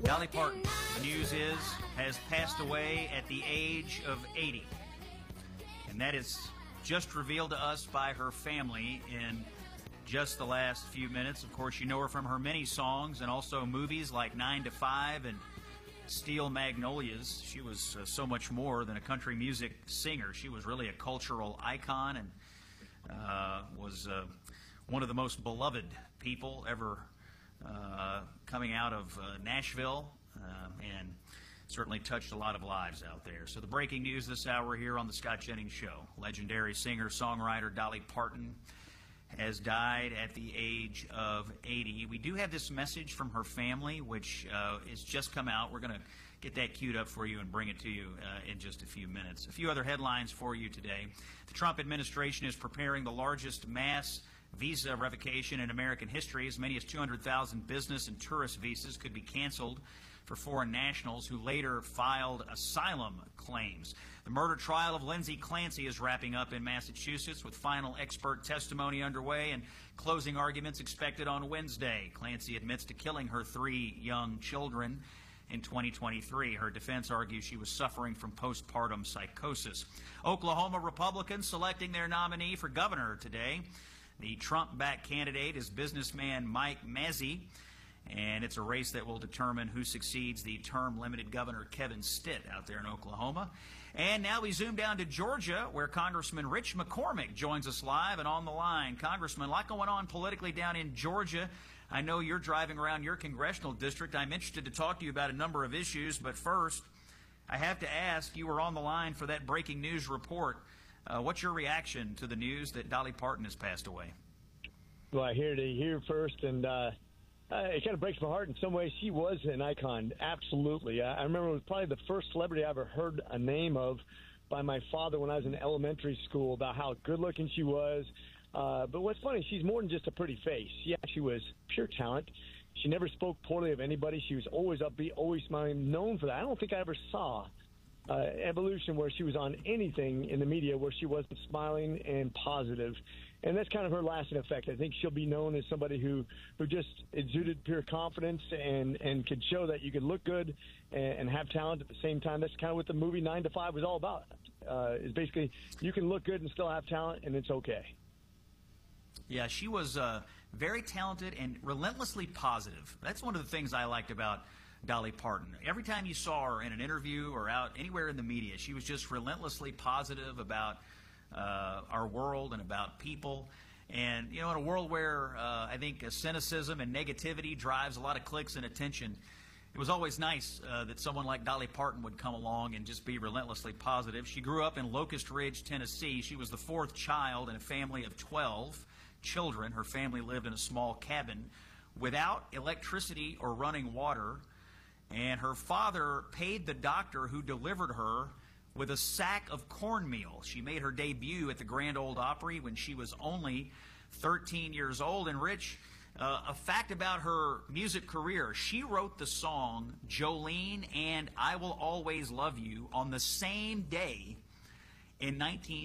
Dolly Parton, the news is, has passed away at the age of 80. And that is just revealed to us by her family in just the last few minutes. Of course, you know her from her many songs and also movies like 9 to 5 and Steel Magnolias. She was so much more than a country music singer. She was really a cultural icon and was one of the most beloved people ever coming out of Nashville, and certainly touched a lot of lives out there. So the breaking news this hour here on the Scott Jennings Show. Legendary singer-songwriter Dolly Parton has died at the age of 80. We do have this message from her family, which has just come out. We're going to get that queued up for you and bring it to you in just a few minutes. A few other headlines for you today. The Trump administration is preparing the largest mass visa revocation in American history. As many as 200,000 business and tourist visas could be canceled for foreign nationals who later filed asylum claims. The murder trial of Lindsay Clancy is wrapping up in Massachusetts with final expert testimony underway and closing arguments expected on Wednesday. Clancy admits to killing her 3 young children in 2023. Her defense argues she was suffering from postpartum psychosis. Oklahoma Republicans selecting their nominee for governor today. The Trump-backed candidate is businessman Mike Mazzei, and it's a race that will determine who succeeds the term-limited Governor Kevin Stitt out there in Oklahoma. And now we zoom down to Georgia, where Congressman Rich McCormick joins us live and on the line. Congressman, a lot going on politically down in Georgia. I know you're driving around your congressional district. I'm interested to talk to you about a number of issues, but first, I have to ask, you were on the line for that breaking news report. What's your reaction to the news that Dolly Parton has passed away? Well, I hear to hear first, and it kind of breaks my heart in some ways. She was an icon, absolutely. I remember it was probably the first celebrity I ever heard a name of by my father when I was in elementary school about how good-looking she was. But what's funny, she's more than just a pretty face. Yeah, she was pure talent. She never spoke poorly of anybody. She was always upbeat, always smiling, known for that. I don't think I ever saw evolution where she was on anything in the media where she wasn't smiling and positive. And that's kind of her lasting effect. I think she'll be known as somebody who just exuded pure confidence and could show that you could look good and have talent at the same time. That's kind of what the movie 9 to 5 was all about. Is basically you can look good and still have talent, and it's okay. Yeah, she was very talented and relentlessly positive. That's one of the things I liked about Dolly Parton. Every time you saw her in an interview or out anywhere in the media, she was just relentlessly positive about our world and about people. And, you know, in a world where I think cynicism and negativity drives a lot of clicks and attention, it was always nice that someone like Dolly Parton would come along and just be relentlessly positive. She grew up in Locust Ridge, Tennessee. She was the 4th child in a family of 12 children. Her family lived in a small cabin without electricity or running water. And her father paid the doctor who delivered her with a sack of cornmeal. She made her debut at the Grand Ole Opry when she was only 13 years old. And Rich, a fact about her music career, she wrote the song Jolene and I Will Always Love You on the same day in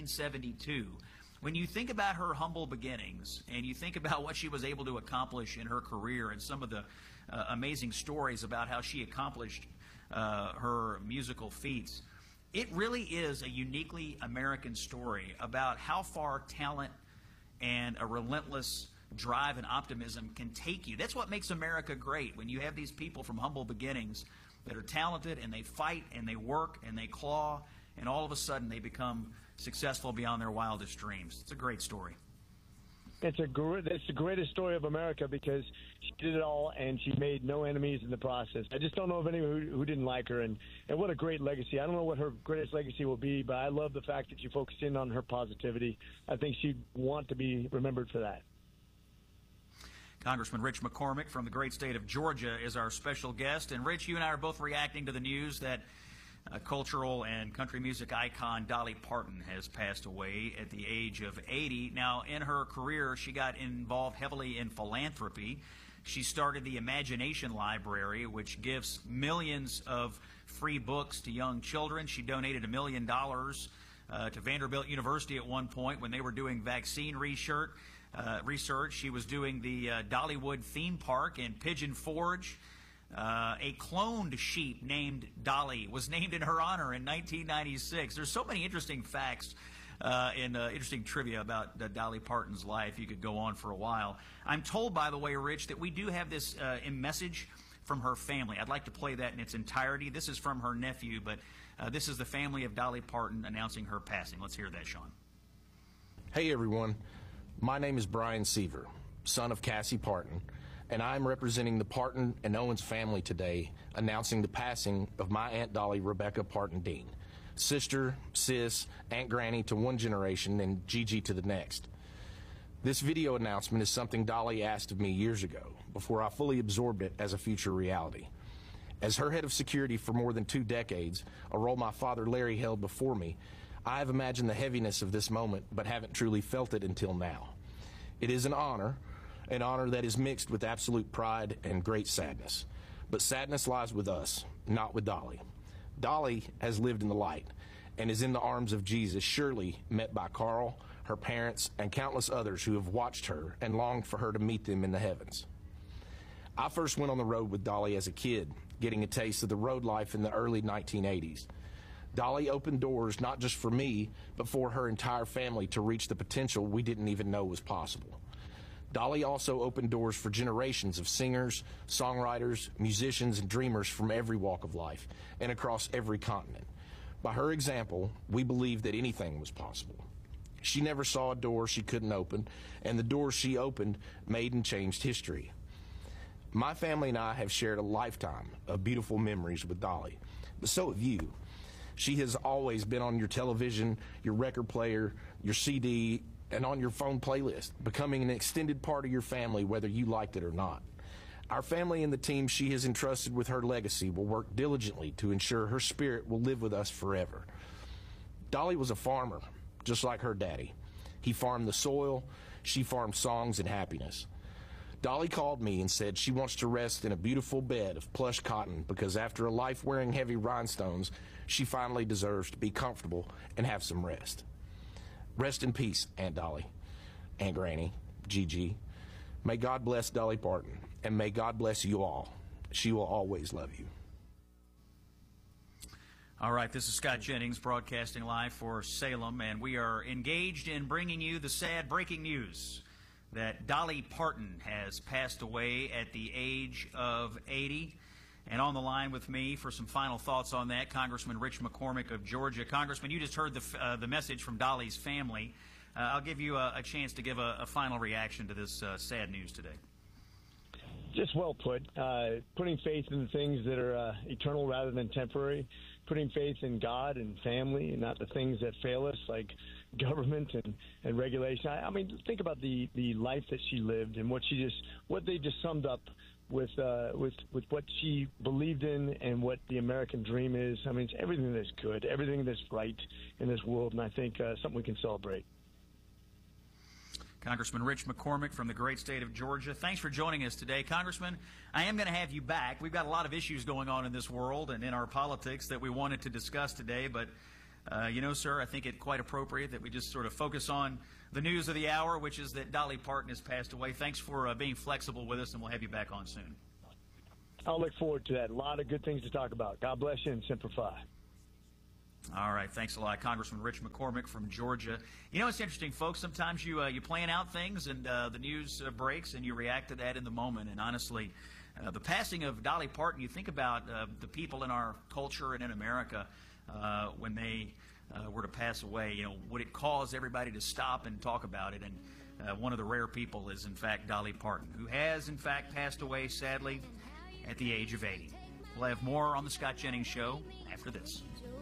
1972. When you think about her humble beginnings and you think about what she was able to accomplish in her career and some of the amazing stories about how she accomplished her musical feats, it really is a uniquely American story about how far talent and a relentless drive and optimism can take you. That's what makes America great, when you have these people from humble beginnings that are talented and they fight and they work and they claw, and all of a sudden they become successful beyond their wildest dreams. It's a great story. It's the greatest story of America because she did it all and she made no enemies in the process. I just don't know of anyone who didn't like her, and what a great legacy. I don't know what her greatest legacy will be, but I love the fact that you focused in on her positivity. I think she'd want to be remembered for that. Congressman Rich McCormick from the great state of Georgia is our special guest. And Rich, you and I are both reacting to the news that cultural and country music icon Dolly Parton has passed away at the age of 80. Now, in her career, she got involved heavily in philanthropy. She started the Imagination Library, which gives millions of free books to young children. She donated $1 million to Vanderbilt University at one point when they were doing vaccine research. She was doing the Dollywood theme park in Pigeon Forge. A cloned sheep named Dolly was named in her honor in 1996. There's so many interesting facts and interesting trivia about Dolly Parton's life. You could go on for a while. I'm told, by the way, Rich, that we do have this message from her family. I'd like to play that in its entirety. This is from her nephew, but this is the family of Dolly Parton announcing her passing. Let's hear that, Sean. Hey, everyone. My name is Brian Seaver, son of Cassie Parton, and I'm representing the Parton and Owens family today, announcing the passing of my Aunt Dolly Rebecca Parton Dean, sister, sis, Aunt Granny to one generation, and Gigi to the next. This video announcement is something Dolly asked of me years ago, before I fully absorbed it as a future reality. As her head of security for more than 2 decades, a role my father Larry held before me, I have imagined the heaviness of this moment, but haven't truly felt it until now. It is an honor that is mixed with absolute pride and great sadness. But sadness lies with us, not with Dolly. Dolly has lived in the light and is in the arms of Jesus, surely met by Carl, her parents, and countless others who have watched her and longed for her to meet them in the heavens. I first went on the road with Dolly as a kid, getting a taste of the road life in the early 1980s. Dolly opened doors not just for me, but for her entire family to reach the potential we didn't even know was possible. Dolly also opened doors for generations of singers, songwriters, musicians, and dreamers from every walk of life and across every continent. By her example, we believed that anything was possible. She never saw a door she couldn't open, and the doors she opened made and changed history. My family and I have shared a lifetime of beautiful memories with Dolly, but so have you. She has always been on your television, your record player, your CD, and on your phone playlist, becoming an extended part of your family whether you liked it or not. Our family and the team she has entrusted with her legacy will work diligently to ensure her spirit will live with us forever. Dolly was a farmer, just like her daddy. He farmed the soil, she farmed songs and happiness. Dolly called me and said she wants to rest in a beautiful bed of plush cotton because after a life wearing heavy rhinestones, she finally deserves to be comfortable and have some rest. Rest in peace, Aunt Dolly, Aunt Granny, Gigi. May God bless Dolly Parton, and may God bless you all. She will always love you. All right, this is Scott Jennings broadcasting live for Salem, and we are engaged in bringing you the sad breaking news that Dolly Parton has passed away at the age of 80. And on the line with me for some final thoughts on that, Congressman Rich McCormick of Georgia. Congressman, you just heard the message from Dolly's family. I'll give you a chance to give a final reaction to this sad news today. Just well put. Putting faith in the things that are eternal rather than temporary. Putting faith in God and family and not the things that fail us like government and regulation. I mean, think about the life that she lived and what they just summed up with what she believed in and what the American dream is. I mean, it's everything that's good, everything that's right in this world, and I think something we can celebrate. Congressman Rich McCormick from the great state of Georgia. Thanks for joining us today. Congressman, I am going to have you back. We've got a lot of issues going on in this world and in our politics that we wanted to discuss today, but sir, I think it's quite appropriate that we just sort of focus on the news of the hour, which is that Dolly Parton has passed away. Thanks for being flexible with us, and we'll have you back on soon. I'll look forward to that. A lot of good things to talk about. God bless you and Semper Fi. All right, thanks a lot, Congressman Rich McCormick from Georgia. You know, it's interesting, folks. Sometimes you plan out things, and the news breaks, and you react to that in the moment. And honestly, the passing of Dolly Parton, you think about the people in our culture and in America when they were to pass away. You know, would it cause everybody to stop and talk about it? And one of the rare people is, in fact, Dolly Parton, who has, in fact, passed away, sadly, at the age of 80. We'll have more on the Scott Jennings Show after this.